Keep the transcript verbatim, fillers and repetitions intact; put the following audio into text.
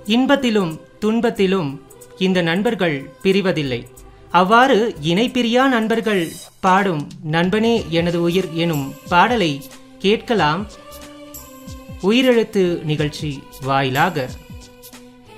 இன்பத்திலும் துன்பத்திலும் இந்த நண்பர்கள் பிரிவதில்லை. அவ்வாறு இணை பிரியா நண்பர்கள் பாடும் நண்பனே எனது உயிர் எனும் பாடலை கேட்கலாம் உயிரெழுத்து நிகழ்ச்சி வாயிலாக.